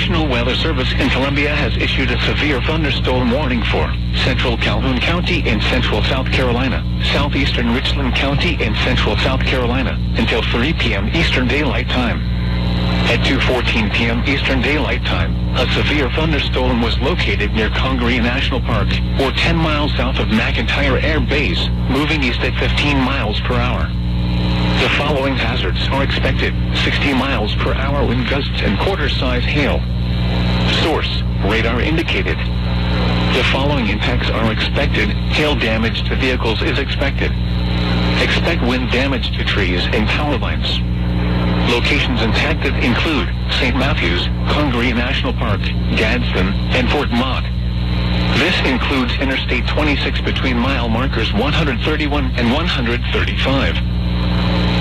National Weather Service in Columbia has issued a severe thunderstorm warning for central Calhoun County in central South Carolina, southeastern Richland County in central South Carolina, until 3 p.m. Eastern Daylight Time. At 2:14 p.m. Eastern Daylight Time, a severe thunderstorm was located near Congaree National Park, or 10 miles south of McEntire Air Base, moving east at 15 miles per hour. The following hazards are expected: 60 miles per hour wind gusts and quarter-size hail. Source: radar indicated. The following impacts are expected. Hail damage to vehicles is expected. Expect wind damage to trees and power lines. Locations impacted include St. Matthews, Congaree National Park, Gadsden, and Fort Mott. This includes Interstate 26 between mile markers 131 and 135.